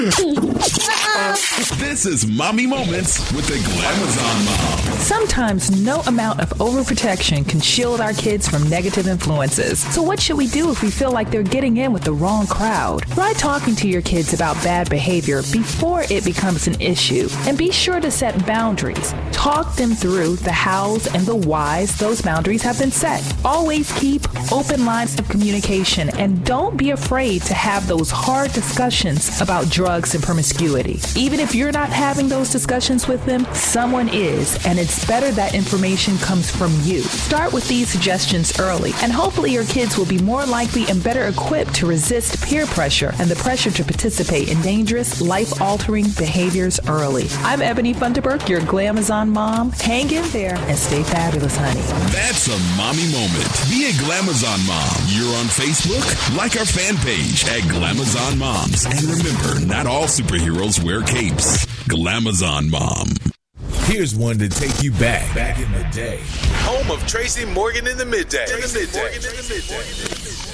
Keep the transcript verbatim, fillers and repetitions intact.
This is Mommy Moments with the Glamazon Mom. Sometimes no amount of overprotection can shield our kids from negative influences. So what should we do if we feel like they're getting in with the wrong crowd? Try talking to your kids about bad behavior before it becomes an issue. And be sure to set boundaries. Talk them through the hows and the whys those boundaries have been set. Always keep open lines of communication and don't be afraid to have those hard discussions about drugs and promiscuity. Even if you're not having those discussions with them, someone is, and it's better that information comes from you. Start with these suggestions early, and hopefully your kids will be more likely and better equipped to resist peer pressure and the pressure to participate in dangerous, life-altering behaviors early. I'm Ebony Funderburk, your Glamazon mom. Hang in there and stay fabulous, honey. That's a mommy moment. Be a Glamazon mom. You're on Facebook? Like our fan page at Glamazon Moms. And remember, not all superheroes wear capes. Glamazon Mom. Here's one to take you back, back in the day. Home of Tracy Morgan in the midday. In the midday. Morgan in the midday.